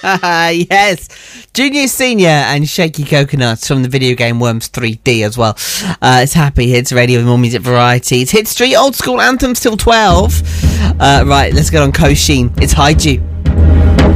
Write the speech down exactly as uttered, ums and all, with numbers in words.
Yes. Junior, Senior and Shaky Coconuts from the video game Worms three D as well. Uh, it's Happy Hits Radio with more music variety. It's Hit Street, old school anthems till twelve. Uh, right, let's get on Kosheen. It's Hide You.